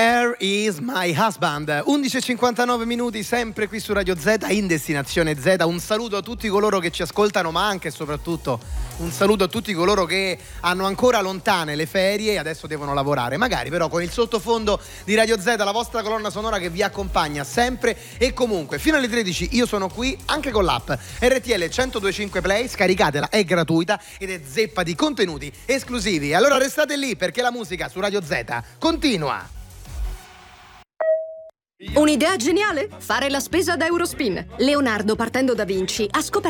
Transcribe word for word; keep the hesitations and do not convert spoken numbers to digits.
Where is my husband? undici e cinquantanove minuti, sempre qui su Radio Z, in destinazione Z. Un saluto a tutti coloro che ci ascoltano, ma anche e soprattutto un saluto a tutti coloro che hanno ancora lontane le ferie e adesso devono lavorare, magari però con il sottofondo di Radio Z, la vostra colonna sonora che vi accompagna sempre e comunque. Fino alle tredici io sono qui anche con l'app R T L centodue e cinque Play, scaricatela, è gratuita ed è zeppa di contenuti esclusivi. Allora restate lì perché la musica su Radio Z continua. Un'idea geniale? Fare la spesa da Eurospin. Leonardo, partendo da Vinci, ha scoperto